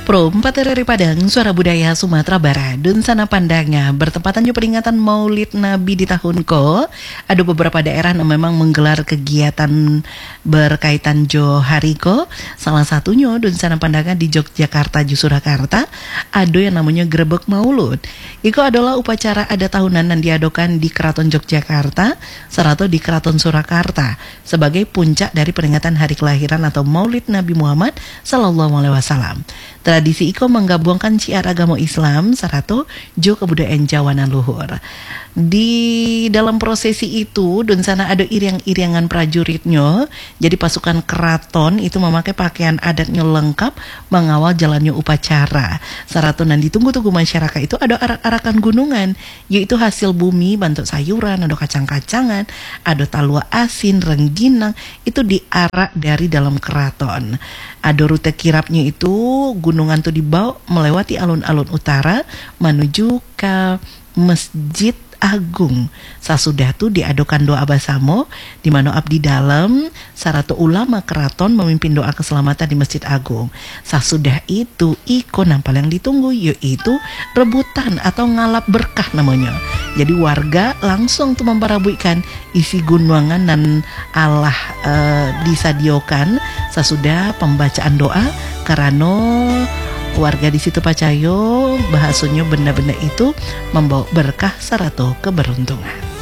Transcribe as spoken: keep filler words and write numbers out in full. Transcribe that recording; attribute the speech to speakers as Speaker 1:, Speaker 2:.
Speaker 1: Pro empat dari Padang, Suara Budaya Sumatera Barat, dan sana pandangnya bertepatan juga peringatan Maulid Nabi di tahun ko. Ada beberapa daerah yang memang menggelar kegiatan berkaitan jo hari ko. Salah satunya dan sana pandangnya di Yogyakarta, di Surakarta, ada yang namanya Grebek Maulud. Itu adalah upacara ada tahunan yang diadakan di Keraton Yogyakarta, serta di Keraton Surakarta sebagai puncak dari peringatan hari kelahiran atau Maulid Nabi Muhammad Sallallahu Alaihi Wasallam. Tradisi iko menggabungkan syiar agama Islam serta jo kebudayaan Jawa nan luhur. Di dalam prosesi itu dan sana ada iriang-iriangan prajuritnya. Jadi pasukan keraton itu memakai pakaian adatnya lengkap mengawal jalannya upacara. Serta nan ditunggu-tunggu masyarakat itu ada arak-arakan gunungan, yaitu hasil bumi, bentuk sayuran, ada kacang-kacangan, ada talua asin, rengginang, itu diarak dari dalam keraton. Ada rute kirapnya itu gunungan tuh dibawa melewati alun-alun utara menuju ke Masjid Agung. Sasudah tu diadokan doa basamo di mana abdi dalam saratu ulama keraton memimpin doa keselamatan di Masjid Agung. Sasudah itu iko nampal yang ditunggu yaitu rebutan atau ngalap berkah namanya. Jadi warga langsung tuh memparabuikan isi gunungan dan Allah e, disadiokan sasudah pembacaan doa karena warga di situ percaya bahasanya benda-benda itu membawa berkah serta keberuntungan.